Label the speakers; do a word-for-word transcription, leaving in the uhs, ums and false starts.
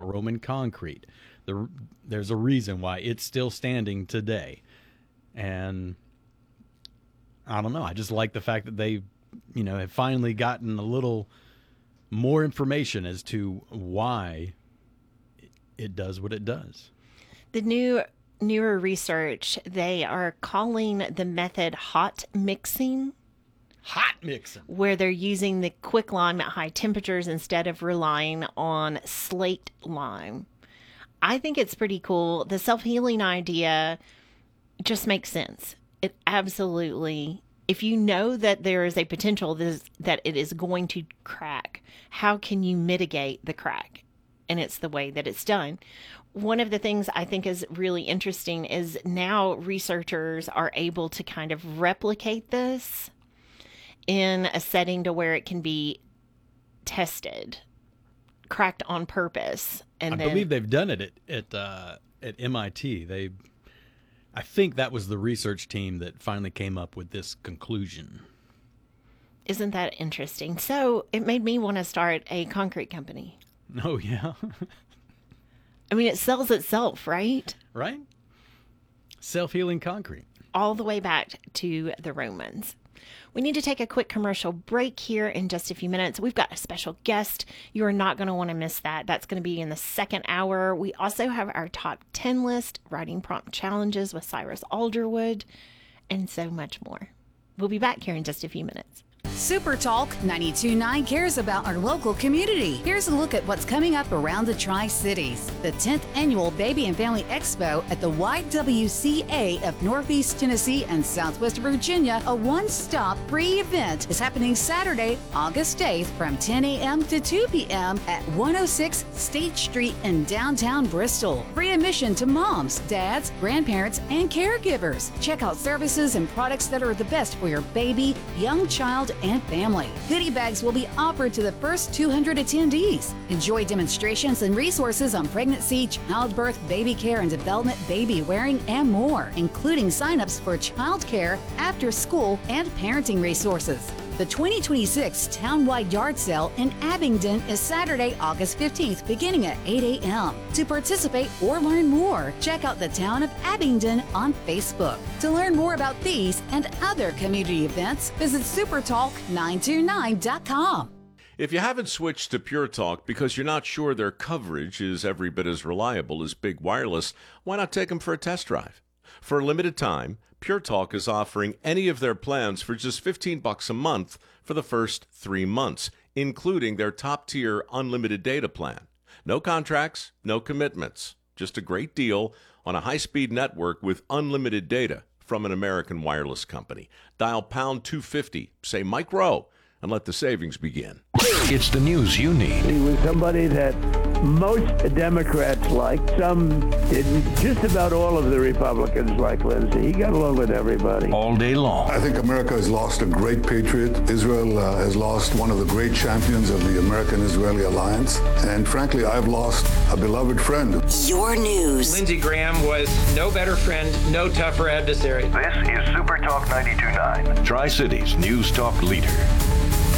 Speaker 1: Roman concrete. The, there's a reason why it's still standing today. And I don't know. I just like the fact that they, you know, have finally gotten a little more information as to why it does what it does.
Speaker 2: The new newer research, they are calling the method hot mixing.
Speaker 1: Hot mixing.
Speaker 2: Where they're using the quick lime at high temperatures instead of relying on slate lime. I think it's pretty cool. The self-healing idea just makes sense. It absolutely, if you know that there is a potential this, that it is going to crack, how can you mitigate the crack? And it's the way that it's done. One of the things I think is really interesting is now researchers are able to kind of replicate this in a setting to where it can be tested, cracked on purpose. And
Speaker 1: I
Speaker 2: then,
Speaker 1: believe they've done it at at, uh, at M I T. They, I think that was the research team that finally came up with this conclusion.
Speaker 2: Isn't that interesting? So it made me want to start a concrete company.
Speaker 1: Oh, yeah.
Speaker 2: I mean, it sells itself, right?
Speaker 1: Right? Self-healing concrete.
Speaker 2: All the way back to the Romans. We need to take a quick commercial break here in just a few minutes. We've got a special guest. You are not going to want to miss that. That's going to be in the second hour. We also have our top ten list, writing prompt challenges with Cyrus Alderwood, and so much more. We'll be back here in just a few minutes.
Speaker 3: Super Talk ninety-two point nine cares about our local community. Here's a look at what's coming up around the Tri-Cities. The tenth Annual Baby and Family Expo at the Y W C A of Northeast Tennessee and Southwest Virginia, a one-stop free event, is happening Saturday, August eighth from ten a.m. to two p.m. at one oh six State Street in downtown Bristol. Free admission to moms, dads, grandparents, and caregivers. Check out services and products that are the best for your baby, young child, and family. Goodie bags will be offered to the first two hundred attendees. Enjoy demonstrations and resources on pregnancy, childbirth, baby care and development, baby wearing, and more, including signups for childcare, after school, and parenting resources. The twenty twenty-six Townwide Yard Sale in Abingdon is Saturday, August fifteenth, beginning at eight a.m. To participate or learn more, check out the Town of Abingdon on Facebook. To learn more about these and other community events, visit super talk nine two nine dot com.
Speaker 4: If you haven't switched to Pure Talk because you're not sure their coverage is every bit as reliable as Big Wireless, why not take them for a test drive? For a limited time, Pure Talk is offering any of their plans for just fifteen bucks a month for the first three months, including their top-tier unlimited data plan. No contracts, no commitments, just a great deal on a high-speed network with unlimited data from an American wireless company. Dial pound two fifty, say Mike Rowe, and let the savings begin.
Speaker 5: It's the news you need.
Speaker 6: He was somebody that most Democrats liked. Some didn't. Just about all of the Republicans liked Lindsey. He got along with everybody.
Speaker 5: All day long.
Speaker 7: I think America has lost a great patriot. Israel uh, has lost one of the great champions of the American-Israeli alliance. And frankly, I've lost a beloved friend.
Speaker 8: Your news.
Speaker 9: Lindsey Graham was no better friend, no tougher adversary.
Speaker 10: This is Super Talk ninety-two point nine.
Speaker 5: Tri-Cities News Talk leader.